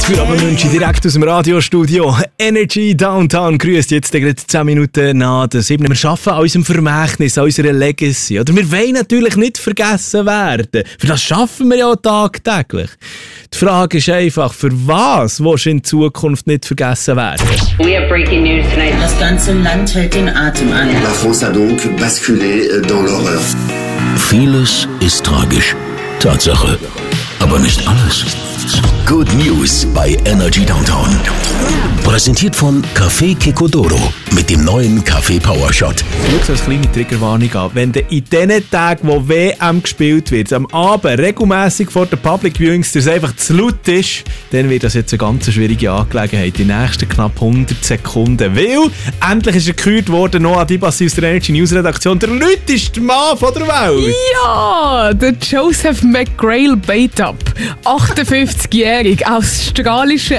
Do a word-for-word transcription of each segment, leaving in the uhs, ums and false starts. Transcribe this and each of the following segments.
Feierabendwünsche direkt aus dem Radiostudio. Energy Downtown grüßt jetzt gerade zehn Minuten nach der sieben. Wir arbeiten an unserem Vermächtnis, an unserer Legacy. Oder wir wollen natürlich nicht vergessen werden. Für das schaffen wir ja auch tagtäglich. Die Frage ist einfach, für was willst du in Zukunft nicht vergessen werden? We have breaking news tonight. Das ganze Land hält den Atem an. La France a donc basculé dans l'horreur. Vieles ist tragisch. Tatsache. Aber nicht alles. Good News bei Energy Downtown. Präsentiert von Café Kekodoro mit dem neuen Kaffee Power Shot. Schau so eine kleine Triggerwarnung an. Wenn du in den Tagen, wo W M gespielt wird, am Abend regelmässig vor den Public Viewings das einfach zu laut ist, dann wird das jetzt eine ganz schwierige Angelegenheit. Die nächsten knapp hundert Sekunden. Weil endlich ist er gekürt worden, Noah Dibassi aus der Energy News Redaktion. Der lauteste Mann von der Welt. Ja, der Joseph McGrail Bate-Up. achtundfünfzigjährig, australischer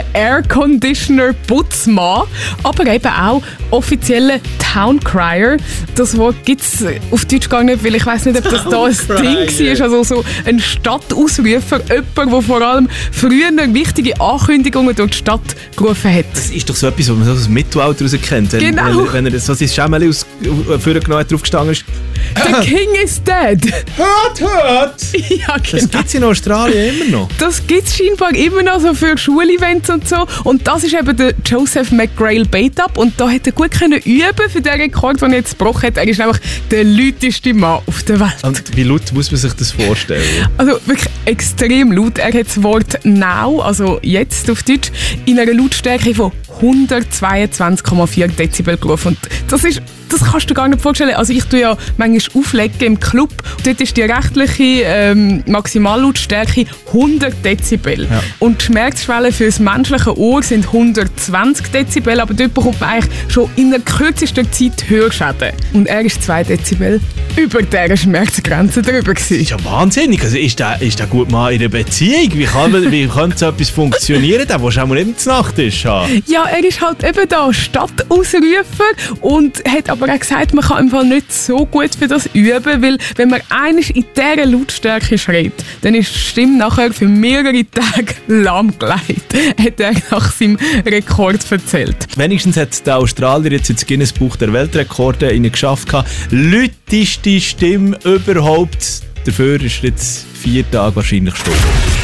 Air-Conditioner-Putzmann, aber eben auch offizieller Town-Crier. Das Wort gibt es auf Deutsch gar nicht, weil ich weiss nicht, ob das da ein Ding war. Also so ein Stadtausrufer, jemand, der vor allem früher wichtige Ankündigungen durch die Stadt gerufen hat. Das ist doch so etwas, was man so aus dem Mittelalter raus kennt. Wenn, Genau. wenn, wenn er so sein Schemmeli aus vorgenommen hat, draufgestanden ist. The King is dead! Hört, hört! Ja, Das genau. gibt es in Australien immer noch. Das gibt es scheinbar immer noch so für Schulevents und so. Und das ist eben der Joseph McGrail Bate-Up. Und da hätte er gut können üben für den Rekord, den er jetzt gebrochen hat. Er ist nämlich der lauteste Mann auf der Welt. Und wie laut muss man sich das vorstellen? Also wirklich extrem laut. Er hat das Wort «now», also jetzt auf Deutsch, in einer Lautstärke von hundertzweiundzwanzig Komma vier Dezibel gerufen. Und das ist, das kannst du dir gar nicht vorstellen. Also ich tue ja manchmal auflegen im Club. Dort ist die rechtliche ähm, Maximallautstärke hundert Dezibel. Ja. Und die Schmerzschwelle für das menschliche Ohr sind hundertzwanzig Dezibel. Aber dort bekommt man eigentlich schon in der kürzesten Zeit Hörschäden. Und er ist zwei Dezibel über dieser Schmerzgrenze drüber Das gewesen. ist ja wahnsinnig. Also ist der, ist der gut mal in einer Beziehung? Wie kann, man, wie kann so etwas funktionieren? Der willst du auch mal nicht zur Nachttisch haben. Ja, er ist halt eben da Stadtausrufer und hat aber auch gesagt, man kann im Fall nicht so gut für das üben, weil wenn man einmal in dieser Lautstärke schreit, dann ist die Stimme nachher für mehrere Tage lahmgelegt, hat er nach seinem Rekord erzählt. Wenigstens hat der Australier jetzt ins Guinness-Buch der Weltrekorde geschafft. Lauteste Stimme überhaupt. Dafür ist jetzt vier Tage wahrscheinlich gestorben.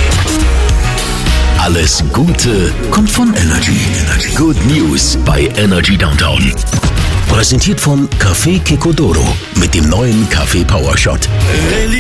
Alles Gute kommt von Energy. Good News bei Energy Downtown. Präsentiert von Café Kekodoro mit dem neuen Kaffee Power Shot.